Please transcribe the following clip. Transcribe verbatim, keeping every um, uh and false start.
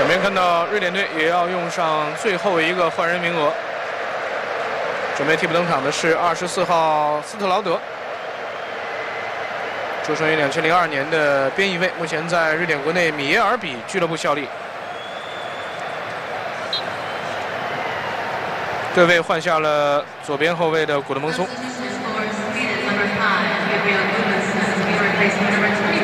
左边看到瑞典队也要用上最后一个换人名额，准备替补登场的是二十四号斯特劳德，出生于两千零二年的边翼位，目前在瑞典国内米耶尔比俱乐部效力。对位换下了左边后卫的古德蒙松。